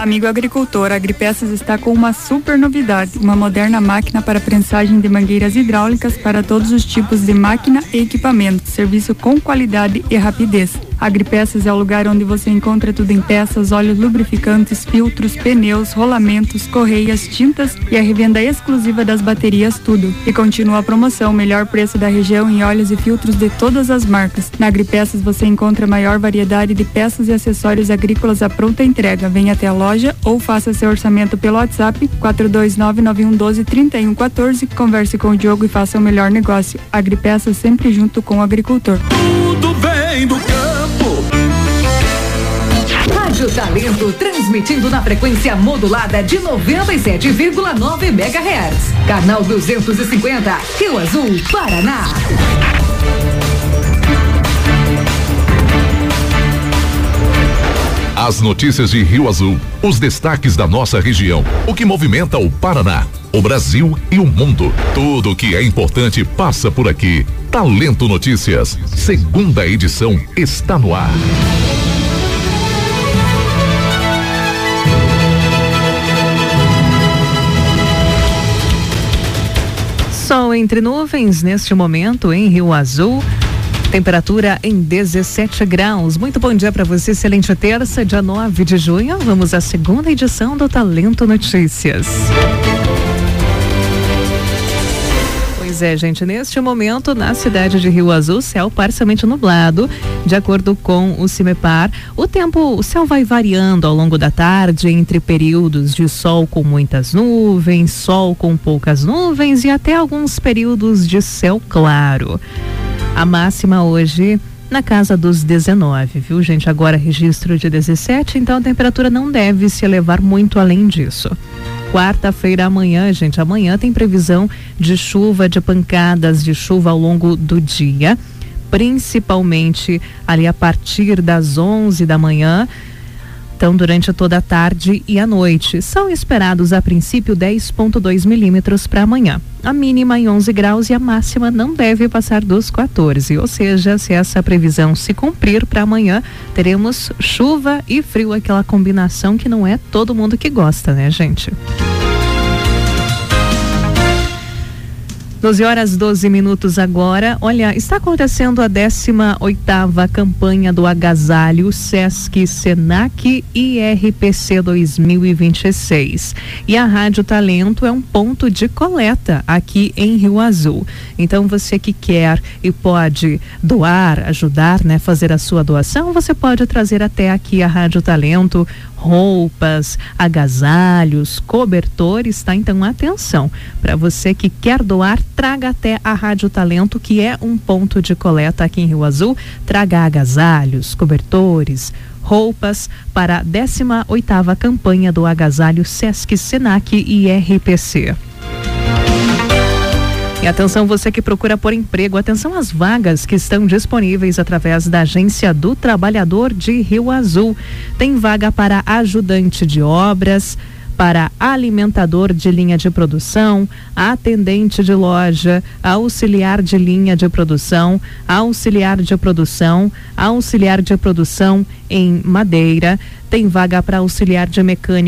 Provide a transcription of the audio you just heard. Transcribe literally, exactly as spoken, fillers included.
Amigo agricultor, a Agripeças está com uma super novidade, uma moderna máquina para prensagem de mangueiras hidráulicas para todos os tipos de máquina e equipamento, serviço com qualidade e rapidez. A Agripeças é o lugar onde você encontra tudo em peças, óleos lubrificantes, filtros, pneus, rolamentos, correias, tintas e a revenda exclusiva das baterias Tudo. E continua a promoção, melhor preço da região em óleos e filtros de todas as marcas. Na Agripeças você encontra a maior variedade de peças e acessórios agrícolas à pronta entrega. Venha até a loja ou faça seu orçamento pelo WhatsApp quatro dois nove nove um um dois três um um quatro. Converse com o Diogo e faça o melhor negócio. Agripeças sempre junto com o agricultor. Tudo bem do campo. Rádio Talento, transmitindo na frequência modulada de noventa e sete vírgula nove megahertz. Canal duzentos e cinquenta, Rio Azul, Paraná. As notícias de Rio Azul, os destaques da nossa região, o que movimenta o Paraná, o Brasil e o mundo. Tudo o que é importante passa por aqui. Talento Notícias, segunda edição, está no ar. Sol entre nuvens neste momento em Rio Azul. Temperatura em dezessete graus. Muito bom dia para você, excelente terça, dia nove de junho. Vamos à segunda edição do Talento Notícias. Pois é, gente, neste momento na cidade de Rio Azul, céu parcialmente nublado. De acordo com o CIMEPAR, o tempo, o céu vai variando ao longo da tarde entre períodos de sol com muitas nuvens, sol com poucas nuvens e até alguns períodos de céu claro. A máxima hoje na casa dos dezenove, viu, gente? Agora registro de dezessete, então a temperatura não deve se elevar muito além disso. Quarta-feira amanhã, gente, amanhã tem previsão de chuva, de pancadas de chuva ao longo do dia, principalmente ali a partir das onze da manhã. Então, durante toda a tarde e a noite, são esperados a princípio dez vírgula dois milímetros para amanhã. A mínima em onze graus e a máxima não deve passar dos quatorze. Ou seja, se essa previsão se cumprir para amanhã, teremos chuva e frio, aquela combinação que não é todo mundo que gosta, né, gente? doze horas doze minutos agora. Olha, está acontecendo a décima oitava campanha do Agasalho Sesc Senac I R P C dois mil e vinte e seis. E a Rádio Talento é um ponto de coleta aqui em Rio Azul. Então você que quer e pode doar, ajudar, né, fazer a sua doação, você pode trazer até aqui a Rádio Talento roupas, agasalhos, cobertores, tá? Então atenção, para você que quer doar, traga até a Rádio Talento, que é um ponto de coleta aqui em Rio Azul. Traga agasalhos, cobertores, roupas para a décima oitava campanha do Agasalho Sesc Senac I R P C. E atenção, você que procura por emprego, atenção às vagas que estão disponíveis através da Agência do Trabalhador de Rio Azul. Tem vaga para ajudante de obras, para alimentador de linha de produção, atendente de loja, auxiliar de linha de produção, auxiliar de produção, auxiliar de produção em madeira. Tem vaga para auxiliar de mecânico